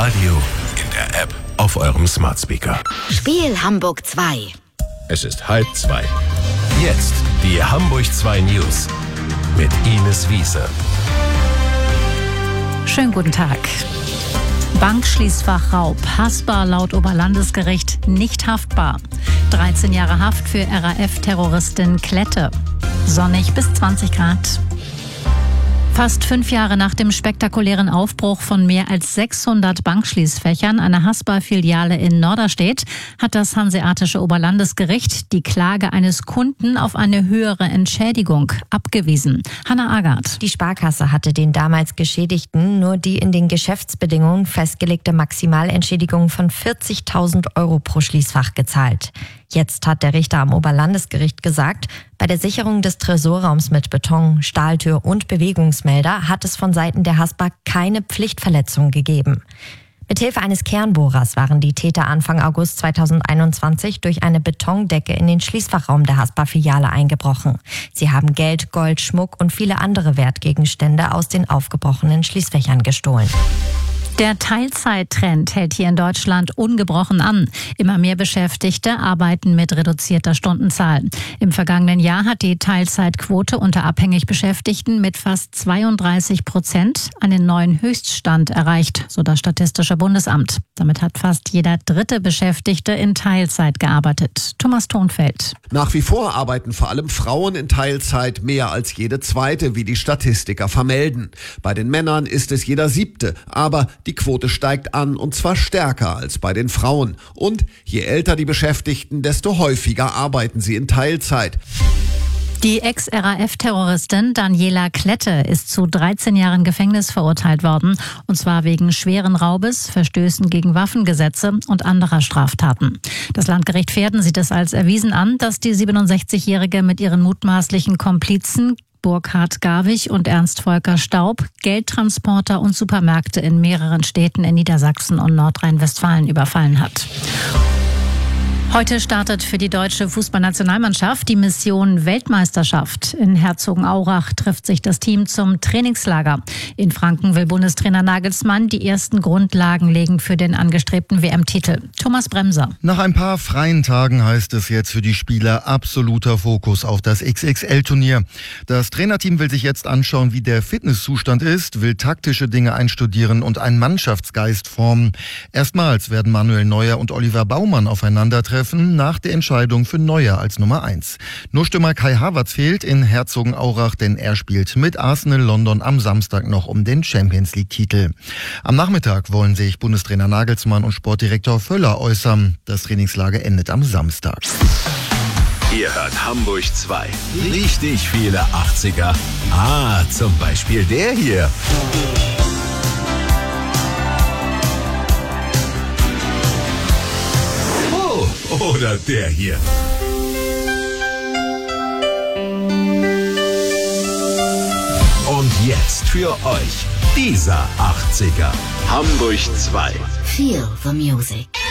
Radio, in der App, auf eurem Smart Speaker. Spiel Hamburg 2. Es ist 1:30. Jetzt die Hamburg 2 News mit Ines Wiese. Schönen guten Tag. Bankschließfachraub, hassbar laut Oberlandesgericht, nicht haftbar. 13 Jahre Haft für RAF-Terroristin Klette. Sonnig bis 20 Grad. Fast 5 Jahre nach dem spektakulären Aufbruch von mehr als 600 Bankschließfächern einer Haspa-Filiale in Norderstedt hat das Hanseatische Oberlandesgericht die Klage eines Kunden auf eine höhere Entschädigung abgewiesen. Hanna Agard. Die Sparkasse hatte den damals Geschädigten nur die in den Geschäftsbedingungen festgelegte Maximalentschädigung von 40.000 Euro pro Schließfach gezahlt. Jetzt hat der Richter am Oberlandesgericht gesagt, bei der Sicherung des Tresorraums mit Beton, Stahltür und Bewegungsmelder hat es von Seiten der Haspa keine Pflichtverletzung gegeben. Mithilfe eines Kernbohrers waren die Täter Anfang August 2021 durch eine Betondecke in den Schließfachraum der Haspa-Filiale eingebrochen. Sie haben Geld, Gold, Schmuck und viele andere Wertgegenstände aus den aufgebrochenen Schließfächern gestohlen. Der Teilzeittrend hält hier in Deutschland ungebrochen an. Immer mehr Beschäftigte arbeiten mit reduzierter Stundenzahl. Im vergangenen Jahr hat die Teilzeitquote unter abhängig Beschäftigten mit fast 32% einen neuen Höchststand erreicht, so das Statistische Bundesamt. Damit hat fast jeder dritte Beschäftigte in Teilzeit gearbeitet. Thomas Thonfeld. Nach wie vor arbeiten vor allem Frauen in Teilzeit mehr als jede zweite, wie die Statistiker vermelden. Bei den Männern ist es jeder siebte, aber die Quote steigt an, und zwar stärker als bei den Frauen. Und je älter die Beschäftigten, desto häufiger arbeiten sie in Teilzeit. Die Ex-RAF-Terroristin Daniela Klette ist zu 13 Jahren Gefängnis verurteilt worden, und zwar wegen schweren Raubes, Verstößen gegen Waffengesetze und anderer Straftaten. Das Landgericht Verden sieht es als erwiesen an, dass die 67-Jährige mit ihren mutmaßlichen Komplizen Burkhard Garwig und Ernst Volker Staub Geldtransporter und Supermärkte in mehreren Städten in Niedersachsen und Nordrhein-Westfalen überfallen hat. Heute startet für die deutsche Fußballnationalmannschaft die Mission Weltmeisterschaft. In Herzogenaurach trifft sich das Team zum Trainingslager. In Franken will Bundestrainer Nagelsmann die ersten Grundlagen legen für den angestrebten WM-Titel. Thomas Bremser. Nach ein paar freien Tagen heißt es jetzt für die Spieler absoluter Fokus auf das XXL-Turnier. Das Trainerteam will sich jetzt anschauen, wie der Fitnesszustand ist, will taktische Dinge einstudieren und einen Mannschaftsgeist formen. Erstmals werden Manuel Neuer und Oliver Baumann aufeinandertreffen nach der Entscheidung für Neuer als Nummer 1. Nur Stürmer Kai Havertz fehlt in Herzogenaurach, denn er spielt mit Arsenal London am Samstag noch um den Champions-League-Titel. Am Nachmittag wollen sich Bundestrainer Nagelsmann und Sportdirektor Völler äußern. Das Trainingslager endet am Samstag. Ihr hört Hamburg 2. Richtig viele 80er. Zum Beispiel der hier. Oder der hier. Und jetzt für euch dieser 80er. Hamburg 2. Feel the music.